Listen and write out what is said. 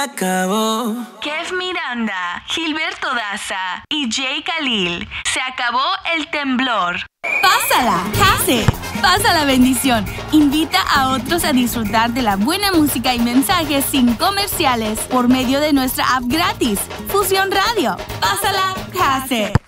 acabó. Kev Miranda, Gilberto Daza y Jay Khalil. Se acabó el temblor. Pásala, Case. Pasa la bendición. Invita a otros a disfrutar de la buena música y mensajes sin comerciales por medio de nuestra app gratis, Fusión Radio. Pásala, Case.